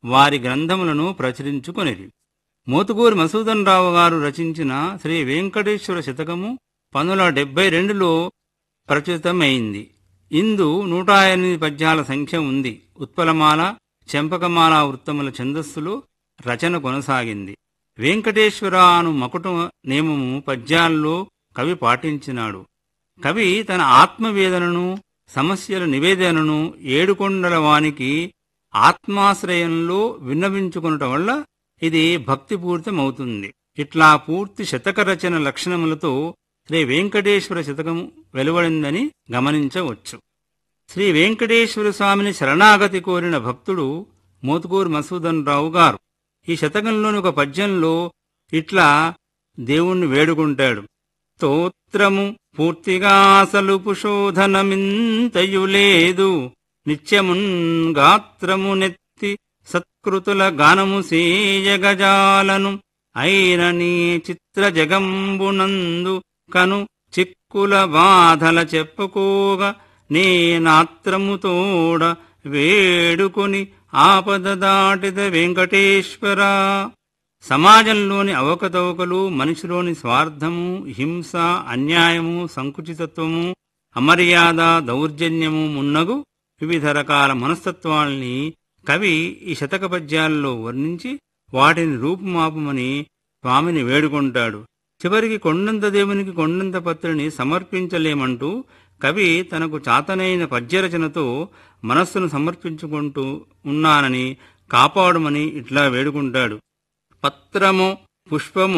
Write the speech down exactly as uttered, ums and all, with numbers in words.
వారి గ్రంథములను ప్రచురించుకొనిరి. మోతుకూరి మసూదన్ రావు గారు రచించిన శ్రీ వెంకటేశ్వర శతకము పంతొమ్మిది వందల డెబ్బై రెండులో ప్రచురితమైంది. ఇందు నూట ఎనిమిది పద్యాల సంఖ్య ఉంది. ఉత్పలమాల, చెంపకమాల వృత్తముల ఛందస్సులో రచన కొనసాగింది. వెంకటేశ్వర అను మకుట నియమము పద్యాల్లో కవి పాటించినాడు. కవి తన ఆత్మవేదనను, సమస్యల నివేదనను ఏడుకొండల వానికి ఆత్మాశ్రయంలో విన్నవించుకొనుట వల్ల ఇది భక్తిపూరితమవుతుంది. ఇట్లా పూర్తి శతక రచన లక్షణములతో శ్రీ వెంకటేశ్వర శతకము వెలువడిందని గమనించవచ్చు. శ్రీ వెంకటేశ్వర స్వామిని శరణాగతి కోరిన భక్తుడు మోతుకూరి మసూదన్ రావు గారు ఈ శతకంలోని ఒక పద్యంలో ఇట్లా దేవుణ్ణి వేడుకుంటాడు. స్తోత్రము పూర్తిగా సలుపు శోధనమింతయు లేదు, నిత్యమున్ గాత్రము నెత్తి సత్కృతుల గానము సేయగజాలను, అయిన నీ చిత్ర జగంబునందు కను చిక్కుల బాధల చెప్పుకోగా నేనాత్రముతోడ వేడుకొని ఆపద దాటిద వెంకటేశ్వర. సమాజంలోని అవకతవకలు, మనిషిలోని స్వార్థము, హింస, అన్యాయము, సంకుచితత్వము, అమర్యాద, దౌర్జన్యము మున్నగు వివిధ రకాల మనస్తత్వాల్ని కవి ఈ శతక పద్యాల్లో వర్ణించి వాటిని రూపుమాపమని స్వామిని వేడుకుంటాడు. చివరికి కొండంత దేవునికి కొండంత పత్రిని సమర్పించలేమంటూ కవి తనకు చాతనైన పద్యరచనతో మనస్సును సమర్పించుకుంటూ ఉన్నానని కాపాడుమని ఇట్లా వేడుకుంటాడు. పత్రము పుష్పము